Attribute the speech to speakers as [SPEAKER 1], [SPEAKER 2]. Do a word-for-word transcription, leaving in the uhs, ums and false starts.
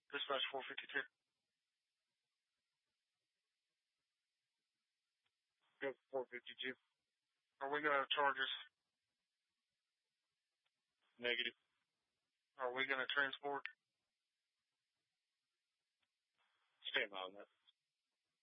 [SPEAKER 1] Dispatch four fifty-two. Go four fifty-two. Are we going to charge us? Negative. Are we going to transport? Stand by on that.